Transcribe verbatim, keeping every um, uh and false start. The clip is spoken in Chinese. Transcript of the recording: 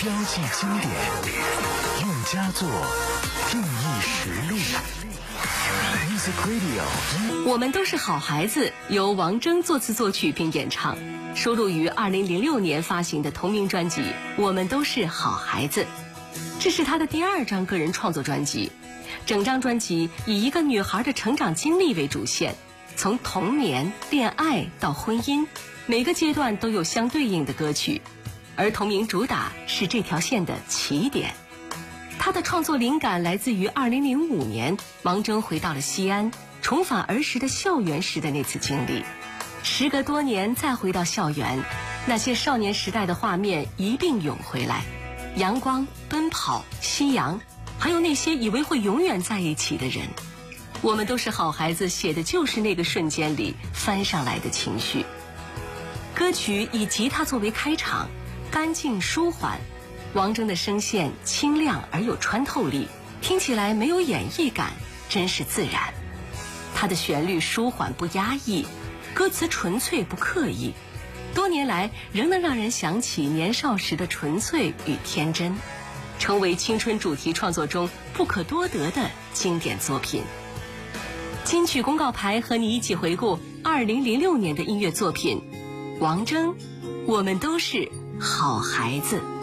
标记经典，用佳作定义实力。Music Radio， 我们都是好孩子，由王铮作词作曲并演唱，收录于二零零六年发行的同名专辑《我们都是好孩子》。这是他的第二张个人创作专辑，整张专辑以一个女孩的成长经历为主线，从童年、恋爱到婚姻，每个阶段都有相对应的歌曲，而同名主打是这条线的起点。他的创作灵感来自于二零零五年，王铮回到了西安，重返儿时的校园时的那次经历。时隔多年再回到校园，那些少年时代的画面一并涌回来，阳光、奔跑、夕阳，还有那些以为会永远在一起的人。我们都是好孩子，写的就是那个瞬间里翻上来的情绪。歌曲以吉他作为开场，干净舒缓，王铮的声线清亮而有穿透力，听起来没有演绎感，真是自然。他的旋律舒缓不压抑，歌词纯粹不刻意，多年来仍能让人想起年少时的纯粹与天真，成为青春主题创作中不可多得的经典作品。金曲公告牌和你一起回顾二零零六年的音乐作品，王铮，我们都是好孩子。